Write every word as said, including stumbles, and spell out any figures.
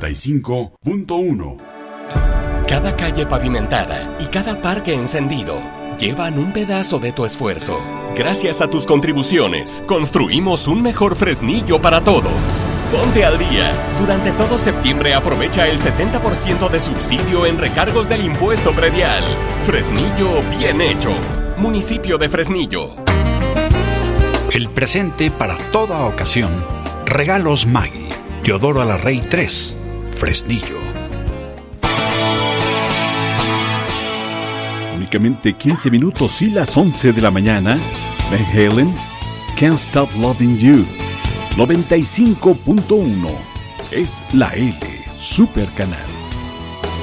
y cinco punto uno. Cada calle pavimentada y cada parque encendido llevan un pedazo de tu esfuerzo. Gracias a tus contribuciones, construimos un mejor Fresnillo para todos. Ponte al día. Durante todo septiembre aprovecha el setenta por ciento de subsidio en recargos del impuesto predial. Fresnillo bien hecho. Municipio de Fresnillo. El presente para toda ocasión. Regalos Maggi. Teodoro Alarrey tres. Fresnillo. Únicamente quince minutos y las once de la mañana. Van Halen, Can't Stop Loving You. noventa y cinco punto uno. Es la L Super Canal.